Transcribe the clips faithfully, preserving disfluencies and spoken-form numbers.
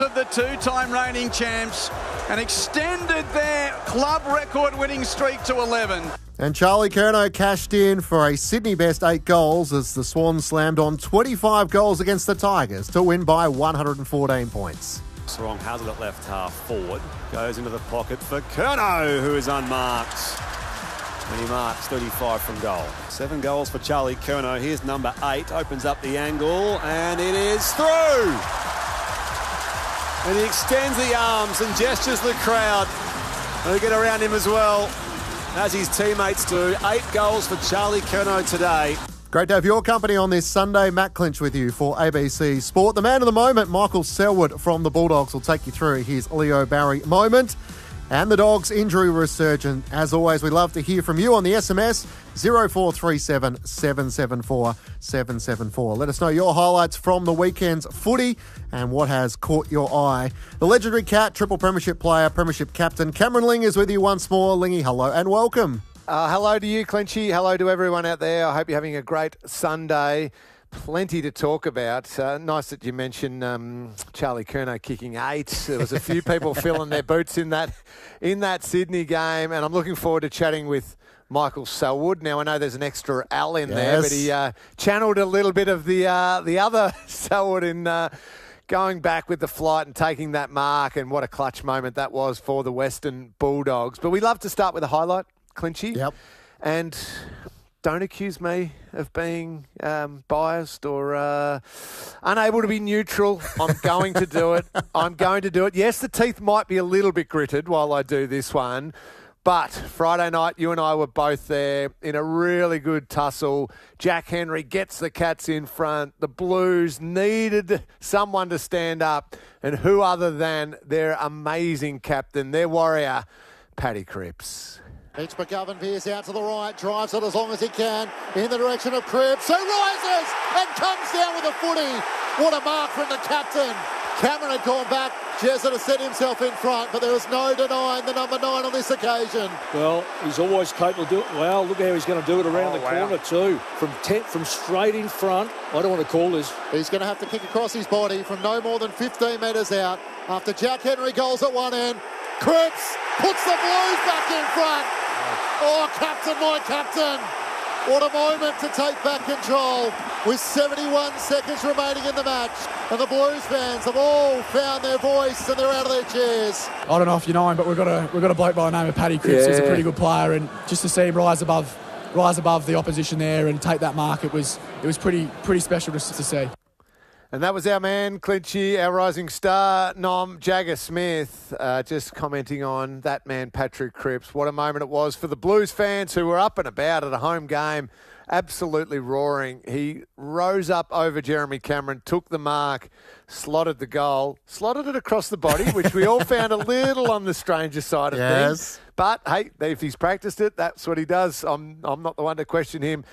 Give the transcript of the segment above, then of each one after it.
Of the two-time reigning champs and extended their club record winning streak to eleven. And Charlie Curnow cashed in for a Sydney best eight goals as the Swans slammed on twenty-five goals against the Tigers to win by one hundred fourteen points. Sarong has it at left half forward. Goes into the pocket for Curnow, who is unmarked. And he marks thirty-five from goal. Seven goals for Charlie Curnow. Here's number eight. Opens up the angle and it is through. And he extends the arms and gestures the crowd. And they get around him as well, as his teammates do. Eight goals for Charlie Curnow today. Great to have your company on this Sunday. Matt Clinch with you for A B C Sport. The man of the moment, Michael Selwood from the Bulldogs, will take you through his Leo Barry moment and the Dogs' injury resurgence. As always, we love to hear from you on the S M S zero four three seven, seven seven four, seven seven four. Let us know your highlights from the weekend's footy and what has caught your eye. The legendary Cat, triple premiership player, premiership captain, Cameron Ling is with you once more. Lingy, hello and welcome. Uh, hello to you, Clinchy. Hello to everyone out there. I hope you're having a great Sunday. Plenty to talk about. Uh, nice that you mentioned um, Charlie Curnow kicking eight. There was a few people filling their boots in that in that Sydney game, and I'm looking forward to chatting with Michael Selwood. Now, I know there's an extra L in yes. there, but he uh, channeled a little bit of the uh, the other Selwood in uh, going back with the flight and taking that mark, and what a clutch moment that was for the Western Bulldogs. But we love to start with a highlight, Clinchy. Yep. And don't accuse me of being um, biased or uh, unable to be neutral. I'm going to do it. I'm going to do it. Yes, the teeth might be a little bit gritted while I do this one, but Friday night, you and I were both there in a really good tussle. Jack Henry gets the Cats in front. The Blues needed someone to stand up, and who other than their amazing captain, their warrior, Paddy Cripps. Mitch McGovern veers out to the right, drives it as long as he can in the direction of Cripps, who rises and comes down with a footy. What a mark from the captain. Cameron had gone back, Jezzard has set himself in front, but there was no denying the number nine on this occasion. Well, he's always capable of doing it. Wow, look how he's going to do it around oh, the wow. corner too. From ten, from straight in front. I don't want to call this. He's going to have to kick across his body from no more than fifteen metres out after Jack Henry goals at one end. Cripps puts the Blues back in front. Oh, captain, my captain. What a moment to take back control with seventy-one seconds remaining in the match. And the Blues fans have all found their voice and they're out of their chairs. I don't know if you know him, but we've got a we've got a bloke by the name of Paddy Cripps. Yeah. He's a pretty good player, and just to see him rise above rise above the opposition there and take that mark, it was it was pretty pretty special to, to see. And that was our man, Clinchy, our rising star, Nom Jagger Smith, uh, just commenting on that man, Patrick Cripps. What a moment it was for the Blues fans who were up and about at a home game, absolutely roaring. He rose up over Jeremy Cameron, took the mark, slotted the goal, slotted it across the body, which we all found a little on the stranger side of yes. things. But, hey, if he's practiced it, that's what he does. I'm, I'm not the one to question him.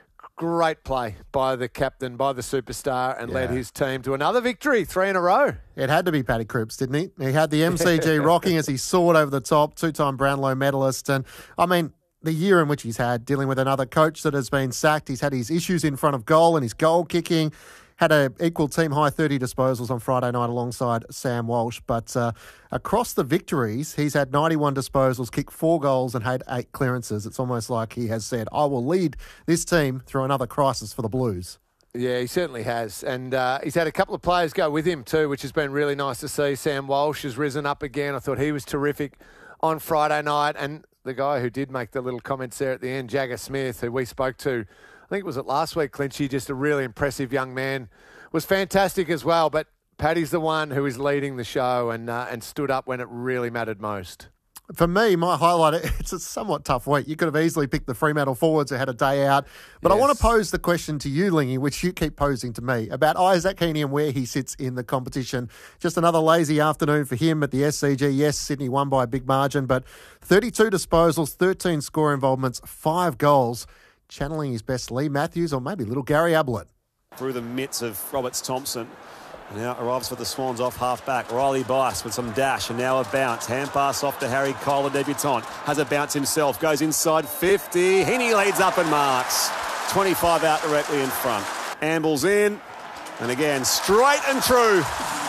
Great play by the captain, by the superstar, and yeah. led his team to another victory, three in a row. It had to be Paddy Cripps, didn't he? He had the M C G rocking as he soared over the top, two-time Brownlow medalist. And, I mean, the year in which he's had, dealing with another coach that has been sacked, he's had his issues in front of goal and his goal kicking, had an equal team-high thirty disposals on Friday night alongside Sam Walsh. But uh, across the victories, he's had ninety-one disposals, kicked four goals and had eight clearances. It's almost like he has said, I will lead this team through another crisis for the Blues. Yeah, he certainly has. And uh, he's had a couple of players go with him too, which has been really nice to see. Sam Walsh has risen up again. I thought he was terrific on Friday night. And the guy who did make the little comments there at the end, Jagger Smith, who we spoke to, I think it was it last week, Clinchy, just a really impressive young man, was fantastic as well. But Paddy's the one who is leading the show and uh, and stood up when it really mattered most. For me, my highlight, it's a somewhat tough week. You could have easily picked the Fremantle forwards who had a day out. But yes. I want to pose the question to you, Lingy, which you keep posing to me, about Isaac Heaney and where he sits in the competition. Just another lazy afternoon for him at the S C G. Yes, Sydney won by a big margin, but thirty-two disposals, thirteen score involvements, five goals. Channeling his best Lee Matthews or maybe little Gary Ablett. Through the mitts of Roberts Thompson. And now arrives for the Swans off half-back. Riley Bice with some dash and now a bounce. Hand pass off to Harry Cole, the debutant. Has a bounce himself. Goes inside fifty. Heaney leads up and marks. twenty-five out directly in front. Ambles in. And again, straight and true.